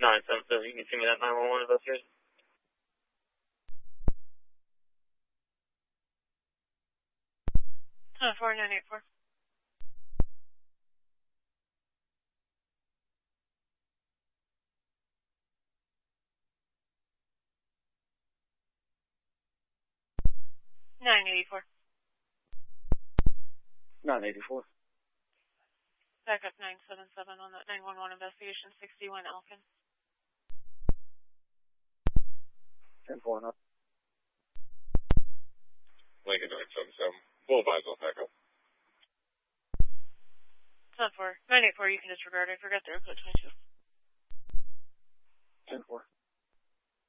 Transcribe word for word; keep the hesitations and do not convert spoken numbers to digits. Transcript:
nine seven seven, you can see me that nine one one investigation. Uh, four nine eight four. nine eighty-four. nine eighty-four. Backup nine seven seven on that nine one one investigation, sixty-one Elkin. ten four, no. Lincoln nine seven seven. Full advise on backup. ten four. nine eight four, you can disregard. I forgot their code twenty-two. ten four.